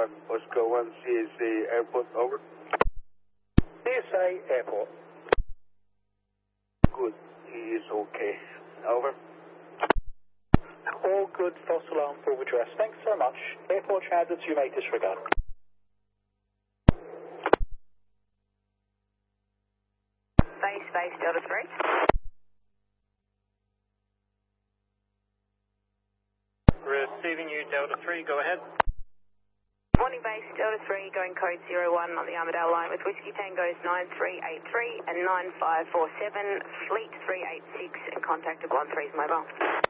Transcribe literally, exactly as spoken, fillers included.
one, Oscar one, C S A Airport, over. C S A Airport. Good, he is okay. Over. All good, false alarm, full address. Thanks so much. Airport hazards you may disregard. Base, base, Delta three. Receiving you, Delta three, go ahead. Morning base, Delta three, going code zero one on the Armadale line with Whiskey Tango's nine three eight three and nine five four seven, Fleet three eight six, and contactable on three's mobile.